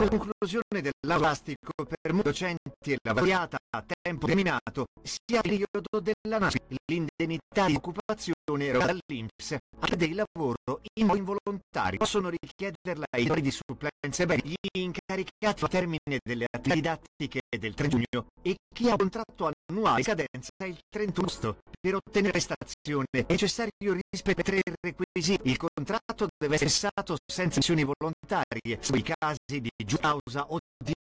conclusione dell'anno scolastico per molti docenti e laureata a tempo determinato sia il periodo della nascita. L'indennità di occupazione erogata dall'INPS a dei lavoro involontari possono richiederla i datori di supplenze brevi, gli incaricati a termine delle attività didattiche del 3 giugno e chi ha un contratto annuale in scadenza il 31 agosto. Per ottenere prestazione è necessario rispettare 3 requisiti. Il contratto deve essere cessato senza missioni volontarie sui casi di giusta causa o di